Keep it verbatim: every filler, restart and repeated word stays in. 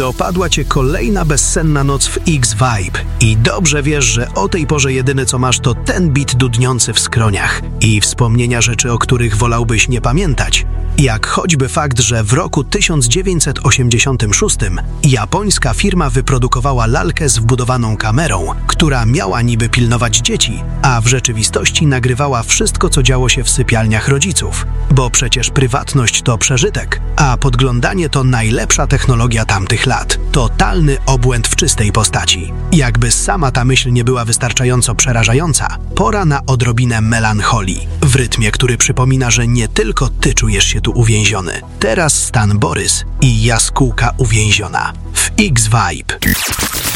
Dopadła cię kolejna bezsenna noc w X-Vibe i dobrze wiesz, że o tej porze jedyne co masz to ten bit dudniący w skroniach i wspomnienia rzeczy, o których wolałbyś nie pamiętać. Jak choćby fakt, że w roku tysiąc dziewięćset osiemdziesiątym szóstym japońska firma wyprodukowała lalkę z wbudowaną kamerą, która miała niby pilnować dzieci, a w rzeczywistości nagrywała wszystko, co działo się w sypialniach rodziców. Bo przecież prywatność to przeżytek, a podglądanie to najlepsza technologia tamtych lat. Totalny obłęd w czystej postaci. Jakby sama ta myśl nie była wystarczająco przerażająca, pora na odrobinę melancholii, w rytmie, który przypomina, że nie tylko ty czujesz się tu uwięziony. Teraz Stan Borys i jaskółka uwięziona w X-Vibe.